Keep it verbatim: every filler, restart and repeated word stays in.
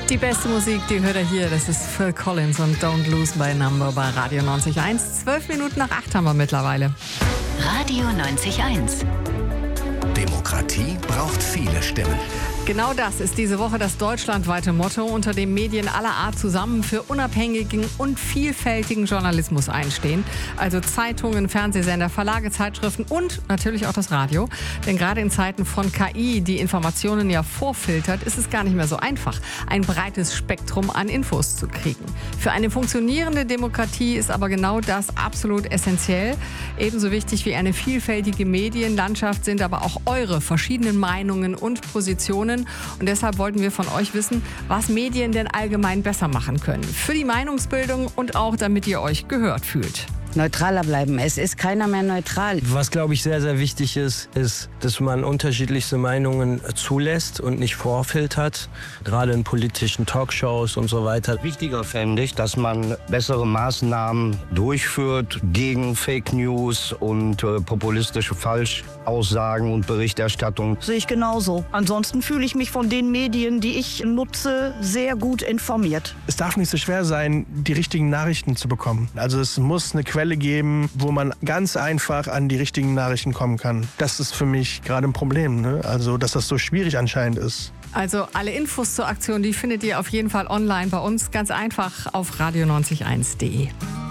Die beste Musik, die hört ihr hier. Das ist Phil Collins und Don't Lose My Number bei Radio neunzig Komma eins. Zwölf Minuten nach acht haben wir mittlerweile. Radio neunzig Komma eins. Demokratie braucht viele Stimmen. Genau das ist diese Woche das deutschlandweite Motto, unter dem Medien aller Art zusammen für unabhängigen und vielfältigen Journalismus einstehen. Also Zeitungen, Fernsehsender, Verlage, Zeitschriften und natürlich auch das Radio. Denn gerade in Zeiten von K I, die Informationen ja vorfiltert, ist es gar nicht mehr so einfach, ein breites Spektrum an Infos zu kriegen. Für eine funktionierende Demokratie ist aber genau das absolut essentiell. Ebenso wichtig wie eine vielfältige Medienlandschaft sind aber auch eure verschiedenen Meinungen und Positionen. Und deshalb wollten wir von euch wissen, was Medien denn allgemein besser machen können. Für die Meinungsbildung und auch damit ihr euch gehört fühlt. Neutraler bleiben. Es ist keiner mehr neutral. Was, glaube ich, sehr, sehr wichtig ist, ist, dass man unterschiedlichste Meinungen zulässt und nicht vorfiltert. Gerade in politischen Talkshows und so weiter. Wichtiger fände ich, dass man bessere Maßnahmen durchführt gegen Fake News und äh, populistische Falschaussagen und Berichterstattung. Sehe ich genauso. Ansonsten fühle ich mich von den Medien, die ich nutze, sehr gut informiert. Es darf nicht so schwer sein, die richtigen Nachrichten zu bekommen. Also es muss eine Quelle geben, wo man ganz einfach an die richtigen Nachrichten kommen kann. Das ist für mich gerade ein Problem, ne? Also, dass das so schwierig anscheinend ist. Also alle Infos zur Aktion, die findet ihr auf jeden Fall online bei uns. Ganz einfach auf radio neunzig eins punkt de.